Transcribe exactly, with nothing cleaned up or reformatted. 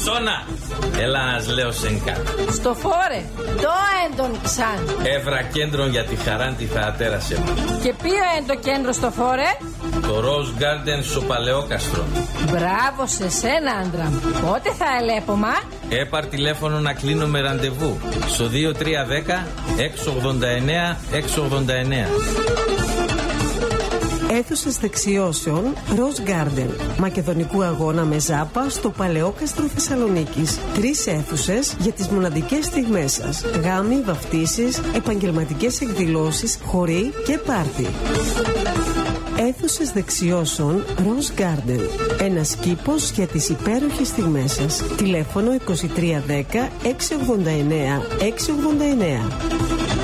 Σώνα! Ελλάς λέω σενκά. Στο φόρε, το έντον ξαν. Έβρα κέντρο για τη χαράν τη θεατέρασε. Και ποιο είναι το κέντρο στο φόρε? Το Rose Garden στο Παλαιόκαστρο. Μπράβο σε σένα, άντρα. Πότε θα ελέπομα? Έπαρ τηλέφωνο να κλείνω με ραντεβού στο δύο τρία ένα μηδέν έξι ογδόντα εννέα έξι ογδόντα εννέα. Αίθουσες δεξιώσεων Rose Garden. Μακεδονικού αγώνα με ζάπα στο Παλαιόκαστρο Θεσσαλονίκης. Τρεις αίθουσες για τις μοναδικές στιγμές σας. Γάμοι, βαφτίσεις, επαγγελματικές εκδηλώσεις, χοροί και πάρτι. Αίθουσες δεξιώσεων Rose Garden. Ένας κήπος για τις υπέροχες στιγμές σας. Τηλέφωνο είκοσι τρία δέκα έξι ογδόντα εννέα έξι ογδόντα εννέα.